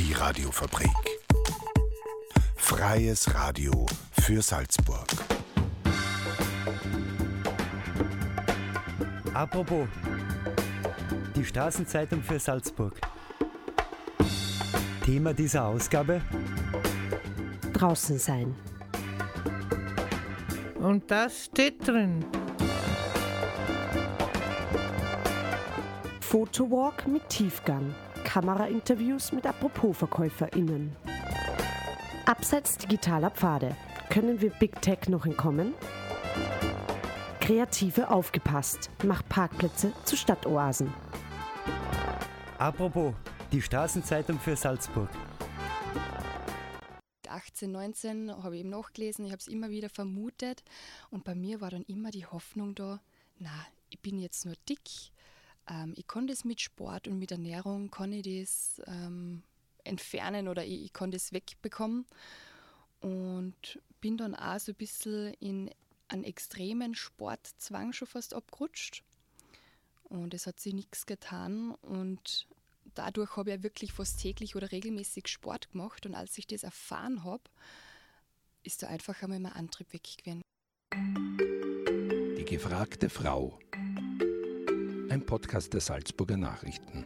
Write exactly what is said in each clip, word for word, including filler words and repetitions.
Die Radiofabrik. Freies Radio für Salzburg. Apropos, die Straßenzeitung für Salzburg. Thema dieser Ausgabe: Draußen sein. Und das steht drin. Fotowalk mit Tiefgang. Kamerainterviews mit Apropos-VerkäuferInnen. Abseits digitaler Pfade. Können wir Big Tech noch entkommen? Kreative aufgepasst. Macht Parkplätze zu Stadtoasen. Apropos, die Straßenzeitung für Salzburg. achtzehn, neunzehn habe ich eben nachgelesen, ich habe es immer wieder vermutet und bei mir war dann immer die Hoffnung da, na, ich bin jetzt nur dick, ähm, ich kann das mit Sport und mit Ernährung, kann ich das ähm, entfernen oder ich, ich kann das wegbekommen und bin dann auch so ein bisschen in einen extremen Sportzwang schon fast abgerutscht und es hat sich nichts getan und dadurch habe ich ja wirklich fast täglich oder regelmäßig Sport gemacht und als ich das erfahren habe, ist da einfach einmal mein Antrieb weg gewesen. Die gefragte Frau. Ein Podcast der Salzburger Nachrichten.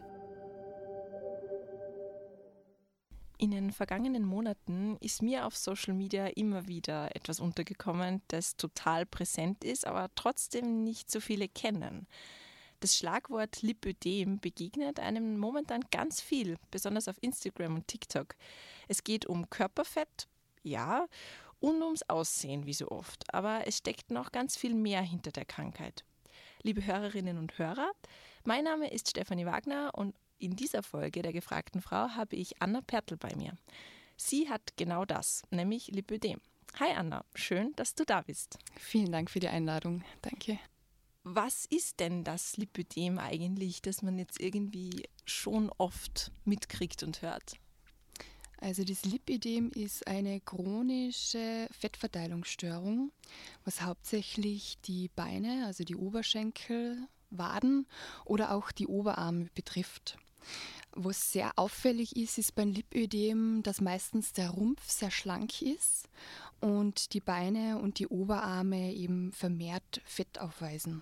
In den vergangenen Monaten ist mir auf Social Media immer wieder etwas untergekommen, das total präsent ist, aber trotzdem nicht so viele kennen. Das Schlagwort Lipödem begegnet einem momentan ganz viel, besonders auf Instagram und TikTok. Es geht um Körperfett, ja, und ums Aussehen, wie so oft. Aber es steckt noch ganz viel mehr hinter der Krankheit. Liebe Hörerinnen und Hörer, mein Name ist Stefanie Wagner und in dieser Folge der gefragten Frau habe ich Anna Pertl bei mir. Sie hat genau das, nämlich Lipödem. Hi Anna, schön, dass du da bist. Vielen Dank für die Einladung, danke. Was ist denn das Lipödem eigentlich, das man jetzt irgendwie schon oft mitkriegt und hört? Also das Lipödem ist eine chronische Fettverteilungsstörung, was hauptsächlich die Beine, also die Oberschenkel, Waden oder auch die Oberarme betrifft. Was sehr auffällig ist, ist beim Lipödem, dass meistens der Rumpf sehr schlank ist und die Beine und die Oberarme eben vermehrt Fett aufweisen.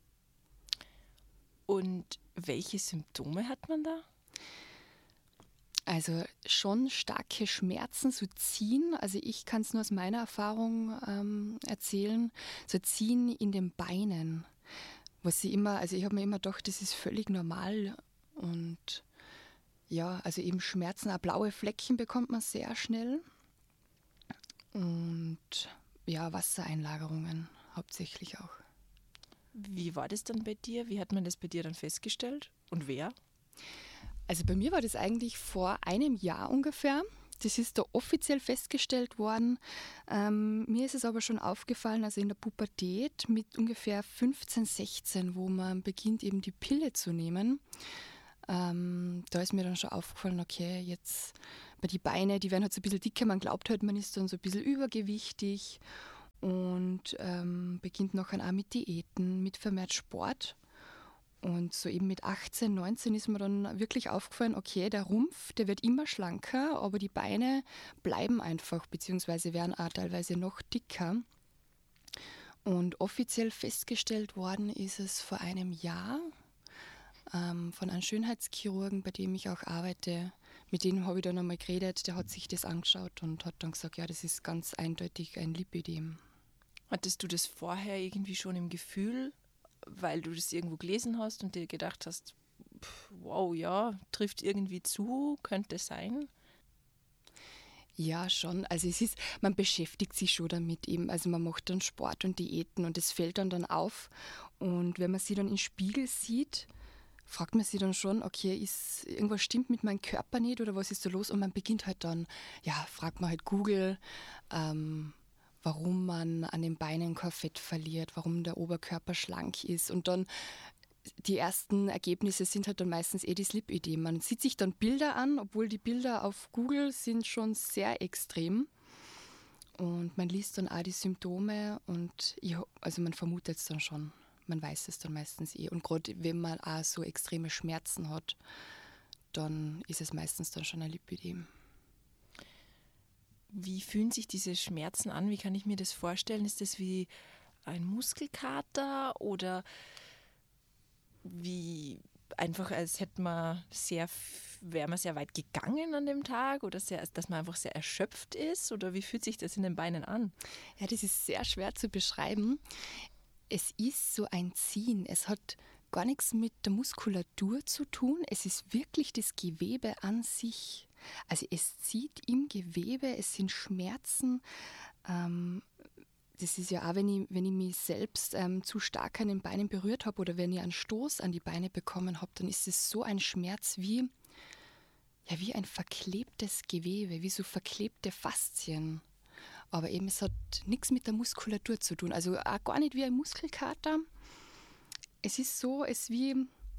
Und welche Symptome hat man da? Also schon starke Schmerzen, so Ziehen, also ich kann es nur aus meiner Erfahrung ähm, erzählen, so Ziehen in den Beinen, was ich immer, also ich habe mir immer gedacht, das ist völlig normal und ja, also eben Schmerzen, auch blaue Flecken bekommt man sehr schnell und ja, Wassereinlagerungen hauptsächlich auch. Wie war das dann bei dir? Wie hat man das bei dir dann festgestellt? Und wer? Also bei mir war das eigentlich vor einem Jahr ungefähr. Das ist da offiziell festgestellt worden. Ähm, mir ist es aber schon aufgefallen, also in der Pubertät mit ungefähr fünfzehn, sechzehn, wo man beginnt eben die Pille zu nehmen. Ähm, da ist mir dann schon aufgefallen, okay, jetzt bei die Beine, die werden halt so ein bisschen dicker. Man glaubt halt, man ist dann so ein bisschen übergewichtig und ähm, beginnt nachher auch mit Diäten, mit vermehrt Sport. Und so eben mit achtzehn, neunzehn ist mir dann wirklich aufgefallen, okay, der Rumpf, der wird immer schlanker, aber die Beine bleiben einfach, beziehungsweise werden auch teilweise noch dicker. Und offiziell festgestellt worden ist es vor einem Jahr ähm, von einem Schönheitschirurgen, bei dem ich auch arbeite. Mit dem habe ich dann einmal geredet, der hat sich das angeschaut und hat dann gesagt, ja, das ist ganz eindeutig ein Lipödem. Hattest du das vorher irgendwie schon im Gefühl, weil du das irgendwo gelesen hast und dir gedacht hast, pff, wow, ja, trifft irgendwie zu, könnte sein? Ja, schon. Also es ist, man beschäftigt sich schon damit eben. Also man macht dann Sport und Diäten und es fällt dann dann auf. Und wenn man sie dann im Spiegel sieht, fragt man sich dann schon, okay, ist irgendwas stimmt mit meinem Körper nicht oder was ist da los? Und man beginnt halt dann, ja, fragt man halt Google, ähm, warum man an den Beinen kein Fett verliert, warum der Oberkörper schlank ist. Und dann die ersten Ergebnisse sind halt dann meistens eh das Lipödem. Man sieht sich dann Bilder an, obwohl die Bilder auf Google sind schon sehr extrem. Und man liest dann auch die Symptome und ich, also man vermutet es dann schon. Man weiß es dann meistens eh. Und gerade wenn man auch so extreme Schmerzen hat, dann ist es meistens dann schon ein Lipödem. Wie fühlen sich diese Schmerzen an? Wie kann ich mir das vorstellen? Ist das wie ein Muskelkater oder wie einfach, als hätte man sehr, wäre man sehr weit gegangen an dem Tag oder sehr, dass man einfach sehr erschöpft ist? Oder wie fühlt sich das in den Beinen an? Ja, das ist sehr schwer zu beschreiben. Es ist so ein Ziehen. Es hat gar nichts mit der Muskulatur zu tun. Es ist wirklich das Gewebe an sich. Also es zieht im Gewebe, es sind Schmerzen. Ähm, das ist ja auch, wenn ich, wenn ich mich selbst ähm, zu stark an den Beinen berührt habe oder wenn ich einen Stoß an die Beine bekommen habe, dann ist es so ein Schmerz wie, ja, wie ein verklebtes Gewebe, wie so verklebte Faszien. Aber eben, es hat nichts mit der Muskulatur zu tun. Also auch gar nicht wie ein Muskelkater. Es ist so, es wie,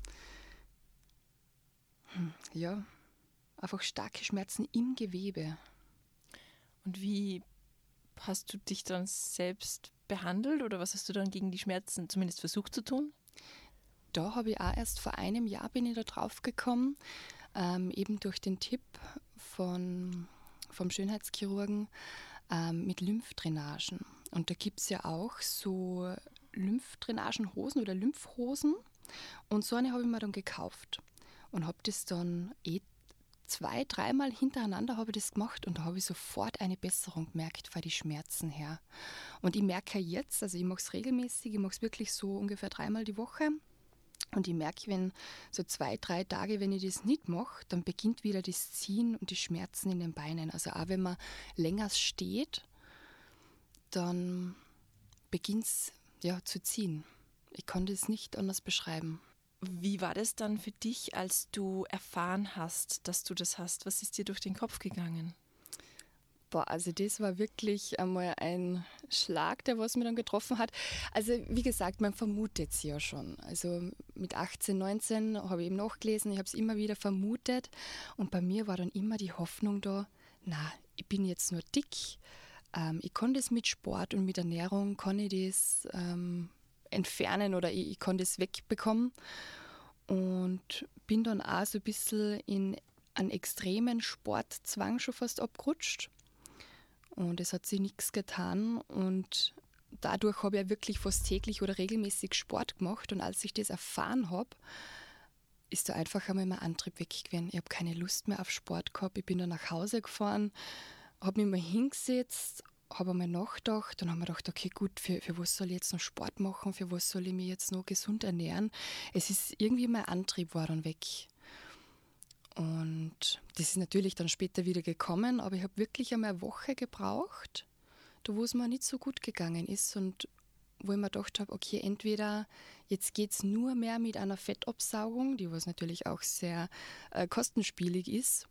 hm, ja, einfach starke Schmerzen im Gewebe. Und wie hast du dich dann selbst behandelt oder was hast du dann gegen die Schmerzen zumindest versucht zu tun? Da habe ich auch erst vor einem Jahr bin ich da drauf gekommen, ähm, eben durch den Tipp von, vom Schönheitschirurgen ähm, mit Lymphdrainagen. Und da gibt es ja auch so Lymphdrainagenhosen oder Lymphhosen. Und so eine habe ich mir dann gekauft und habe das dann eh zwei, dreimal hintereinander habe ich das gemacht und da habe ich sofort eine Besserung gemerkt von den Schmerzen her. Und ich merke jetzt, also ich mache es regelmäßig, ich mache es wirklich so ungefähr dreimal die Woche und ich merke, wenn so zwei, drei Tage, wenn ich das nicht mache, dann beginnt wieder das Ziehen und die Schmerzen in den Beinen. Also auch wenn man länger steht, dann beginnt es ja, zu ziehen. Ich kann das nicht anders beschreiben. Wie war das dann für dich, als du erfahren hast, dass du das hast? Was ist dir durch den Kopf gegangen? Boah, also das war wirklich einmal ein Schlag, der was mir dann getroffen hat. Also wie gesagt, man vermutet es ja schon. Also mit achtzehn, neunzehn habe ich eben nachgelesen, ich habe es immer wieder vermutet. Und bei mir war dann immer die Hoffnung da, na, ich bin jetzt nur dick. Ähm, ich kann das mit Sport und mit Ernährung, kann ich das ähm, entfernen oder ich, ich kann das wegbekommen. Und bin dann auch so ein bisschen in einen extremen Sportzwang schon fast abgerutscht. Und es hat sich nichts getan und dadurch habe ich ja wirklich fast täglich oder regelmäßig Sport gemacht. Und als ich das erfahren habe, ist da einfach einmal mein Antrieb weg gewesen. Ich habe keine Lust mehr auf Sport gehabt. Ich bin dann nach Hause gefahren, habe mich mal hingesetzt, habe einmal nachgedacht und habe mir gedacht, okay gut, für, für was soll ich jetzt noch Sport machen, für was soll ich mich jetzt noch gesund ernähren. Es ist irgendwie, mein Antrieb war dann weg. Und das ist natürlich dann später wieder gekommen, aber ich habe wirklich einmal eine Woche gebraucht, da wo es mir nicht so gut gegangen ist und wo ich mir gedacht habe, okay, entweder jetzt geht es nur mehr mit einer Fettabsaugung, die was natürlich auch sehr äh, kostenspielig ist.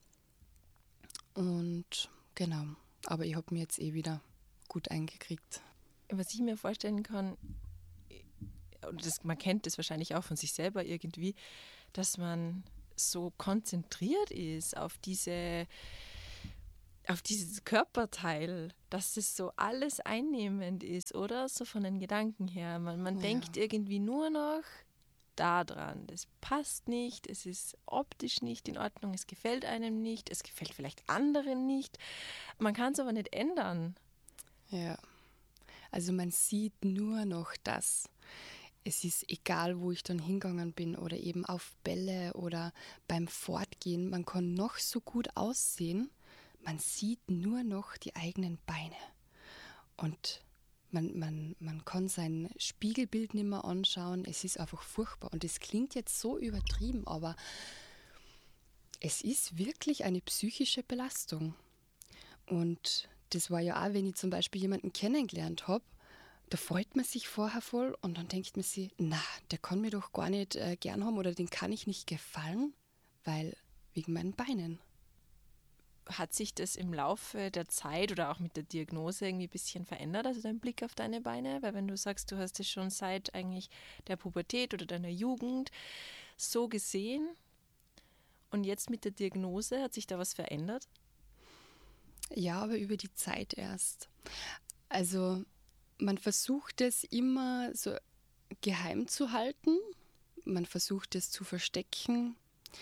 Und genau, aber ich habe mir jetzt eh wieder gut eingekriegt. Was ich mir vorstellen kann, und das, man kennt das wahrscheinlich auch von sich selber irgendwie, dass man so konzentriert ist auf diese auf dieses Körperteil, dass es so alles einnehmend ist, oder? So von den Gedanken her. Man, man ja. denkt irgendwie nur noch daran. Das passt nicht, es ist optisch nicht in Ordnung, es gefällt einem nicht, es gefällt vielleicht anderen nicht. Man kann es aber nicht ändern. Ja, also man sieht nur noch das. Es ist egal, wo ich dann hingegangen bin oder eben auf Bälle oder beim Fortgehen. Man kann noch so gut aussehen, man sieht nur noch die eigenen Beine. Und man, man, man kann sein Spiegelbild nicht mehr anschauen. Es ist einfach furchtbar. Und es klingt jetzt so übertrieben, aber es ist wirklich eine psychische Belastung. Und das war ja auch, wenn ich zum Beispiel jemanden kennengelernt habe, da freut man sich vorher voll und dann denkt man sich, na, der kann mich doch gar nicht äh, gern haben oder den kann ich nicht gefallen, weil wegen meinen Beinen. Hat sich das im Laufe der Zeit oder auch mit der Diagnose irgendwie ein bisschen verändert, also dein Blick auf deine Beine? Weil wenn du sagst, du hast es schon seit eigentlich der Pubertät oder deiner Jugend so gesehen und jetzt mit der Diagnose, hat sich da was verändert? Ja, aber über die Zeit erst. Also man versucht es immer so geheim zu halten, man versucht es zu verstecken.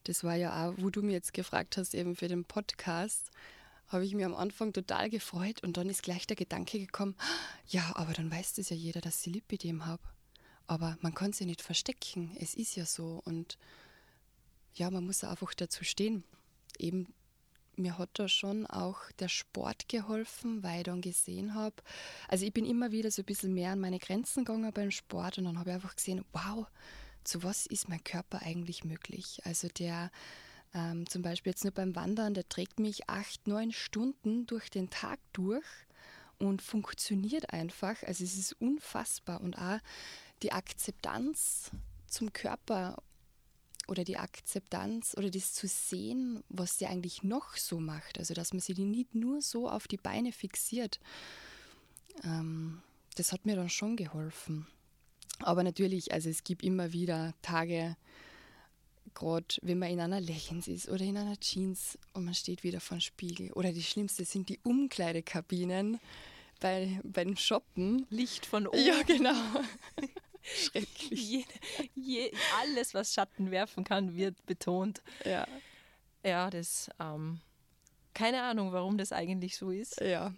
Das war ja auch, wo du mir jetzt gefragt hast, eben für den Podcast, habe ich mir am Anfang total gefreut und dann ist gleich der Gedanke gekommen, ja, aber dann weiß das ja jeder, dass ich Lipödem habe. Aber man kann es ja nicht verstecken, es ist ja so und ja, man muss einfach dazu stehen. Eben, mir hat da schon auch der Sport geholfen, weil ich dann gesehen habe, also ich bin immer wieder so ein bisschen mehr an meine Grenzen gegangen beim Sport und dann habe ich einfach gesehen, wow, zu was ist mein Körper eigentlich möglich? Also der ähm, zum Beispiel jetzt nur beim Wandern, der trägt mich acht, neun Stunden durch den Tag durch und funktioniert einfach. Also es ist unfassbar und auch die Akzeptanz zum Körper oder die Akzeptanz oder das zu sehen, was der eigentlich noch so macht. Also dass man sich nicht nur so auf die Beine fixiert. Ähm, das hat mir dann schon geholfen. Aber natürlich, also es gibt immer wieder Tage, gerade wenn man in einer Leggings ist oder in einer Jeans und man steht wieder vor dem Spiegel. Oder die schlimmste sind die Umkleidekabinen bei, beim Shoppen. Licht von oben. Ja, genau. Schrecklich. Je, je, alles, was Schatten werfen kann, wird betont. Ja. Ja, das, ähm, keine Ahnung, warum das eigentlich so ist. Ja.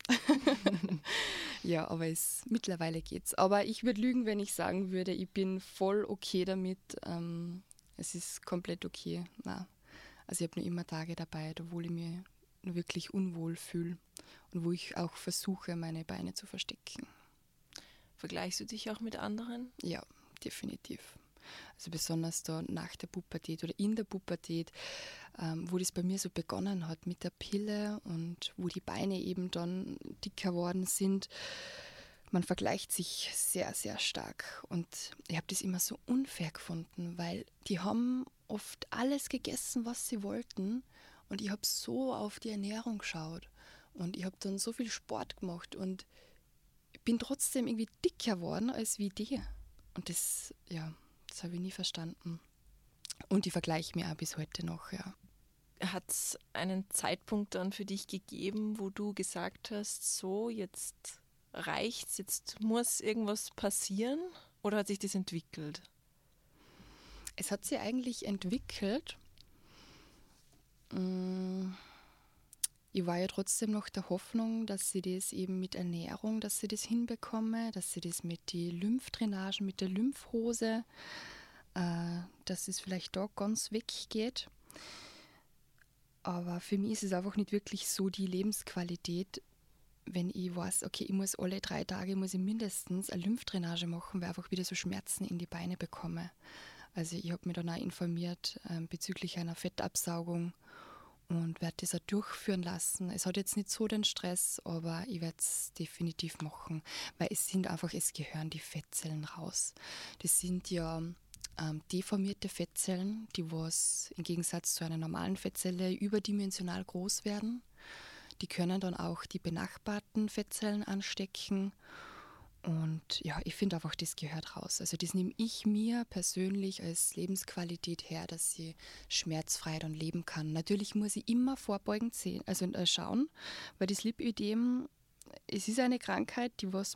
Ja, aber es, mittlerweile geht's. Aber ich würde lügen, wenn ich sagen würde, ich bin voll okay damit. Ähm, es ist komplett okay. Nein. Also ich habe nur immer Tage dabei, wo ich mich nur wirklich unwohl fühle und wo ich auch versuche, meine Beine zu verstecken. Vergleichst du dich auch mit anderen? Ja, definitiv. Also besonders da nach der Pubertät oder in der Pubertät, ähm, wo das bei mir so begonnen hat mit der Pille und wo die Beine eben dann dicker geworden sind. Man vergleicht sich sehr, sehr stark und ich habe das immer so unfair gefunden, weil die haben oft alles gegessen, was sie wollten und ich habe so auf die Ernährung geschaut und ich habe dann so viel Sport gemacht und bin trotzdem irgendwie dicker geworden als wie die. Und das, ja, das habe ich nie verstanden. Und ich vergleiche mir auch bis heute noch, ja. Hat es einen Zeitpunkt dann für dich gegeben, wo du gesagt hast, so, jetzt reicht's, jetzt muss irgendwas passieren? Oder hat sich das entwickelt? Es hat sich eigentlich entwickelt. Ich war ja trotzdem noch der Hoffnung, dass ich das eben mit Ernährung, dass ich das hinbekomme, dass ich das mit den Lymphdrainagen, mit der Lymphhose, äh, dass es vielleicht da ganz weggeht. Aber für mich ist es einfach nicht wirklich so die Lebensqualität, wenn ich weiß, okay, ich muss alle drei Tage muss ich mindestens eine Lymphdrainage machen, weil ich einfach wieder so Schmerzen in die Beine bekomme. Also ich habe mich dann auch informiert äh, bezüglich einer Fettabsaugung und werde das auch durchführen lassen. Es hat jetzt nicht so den Stress, aber ich werde es definitiv machen, weil es sind einfach, es gehören die Fettzellen raus. Das sind ja ähm, deformierte Fettzellen, die was im Gegensatz zu einer normalen Fettzelle überdimensional groß werden. Die können dann auch die benachbarten Fettzellen anstecken. Und ja, ich finde einfach, das gehört raus. Also das nehme ich mir persönlich als Lebensqualität her, dass ich schmerzfrei dann leben kann. Natürlich muss ich immer vorbeugend sehen, also äh, schauen, weil das Lipödem, es ist eine Krankheit, die was